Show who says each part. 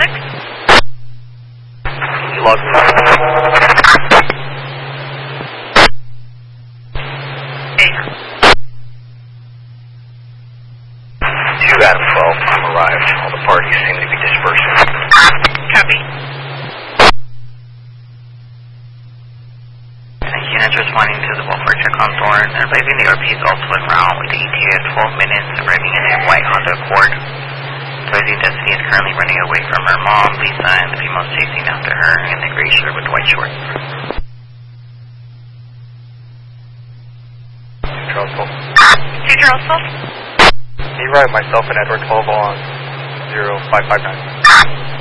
Speaker 1: You log me. Adam 12, I'm arrived. All the parties seem to be dispersing.
Speaker 2: Copy. Units responding to the welfare check on Thorn. They're leaving the RPs also en route with the ETA at 12 minutes, arriving in a white Honda Accord. Advising Destiny is currently running away from her mom, Lisa, and the female's chasing after her in the gray shirt with white shorts.
Speaker 1: Russell.
Speaker 2: Cedar Russell?
Speaker 1: He arrived myself and Edward 12 on 0559.